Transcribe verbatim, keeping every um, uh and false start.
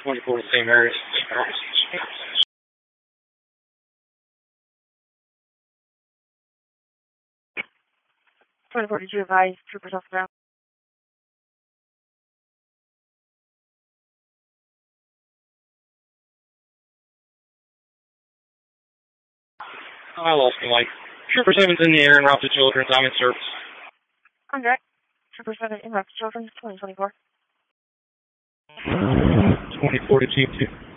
twenty-four to Saint Mary's. twenty-four, did you advise troopers off the ground? I lost the light. Trooper seven's in the air and route to Children's. I'm in service. Contact. Trooper seven in route to Children's, twenty twenty-four. twenty-four to Team two.